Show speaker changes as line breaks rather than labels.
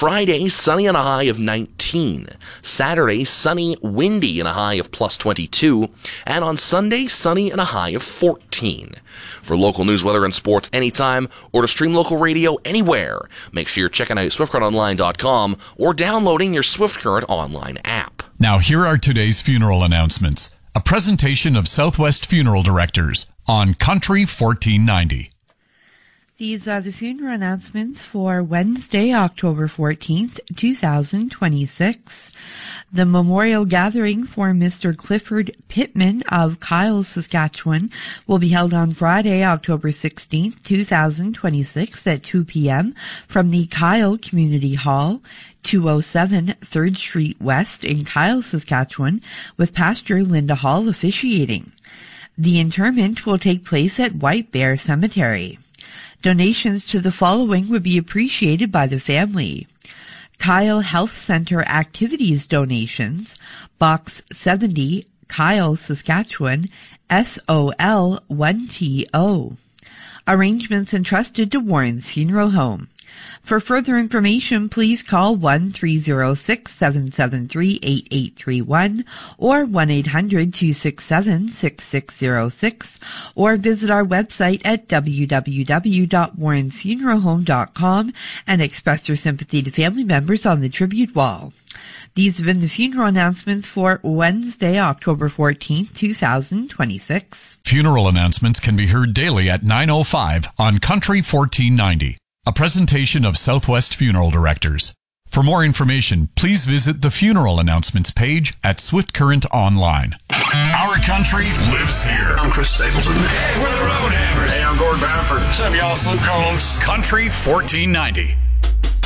Friday, sunny and a high of 19. Saturday, sunny, windy and a high of plus 22. And on Sunday, sunny and a high of 14. For local news, weather, and sports anytime, or to stream local radio anywhere, make sure you're checking out swiftcurrentonline.com or downloading your Swift Current online app.
Now here are today's funeral announcements. A presentation of Southwest Funeral Directors on Country 1490.
These are the funeral announcements for Wednesday, October 14th, 2026. The memorial gathering for Mr. Clifford Pittman of Kyle, Saskatchewan will be held on Friday, October 16th, 2026 at 2 p.m. from the Kyle Community Hall, 207 3rd Street West in Kyle, Saskatchewan, with Pastor Linda Hall officiating. The interment will take place at White Bear Cemetery. Donations to the following would be appreciated by the family: Kyle Health Center Activities donations, Box 70, Kyle, Saskatchewan, SOL 1TO. Arrangements entrusted to Warren's Funeral Home. For further information, please call 1-306-773-8831 or 1-800-267-6606 or visit our website at www.warrensfuneralhome.com and express your sympathy to family members on the tribute wall. These have been the funeral announcements for Wednesday, October 14th, 2026.
Funeral announcements can be heard daily at 9:05 on Country 1490. A presentation of Southwest Funeral Directors. For more information, please visit the funeral announcements page at Swift Current Online. Our country lives here.
I'm Chris Stapleton.
Hey, we're the Road Hammers.
Hey, I'm Gord Bamford.
What's up, y'all? Luke Combs.
Country 1490.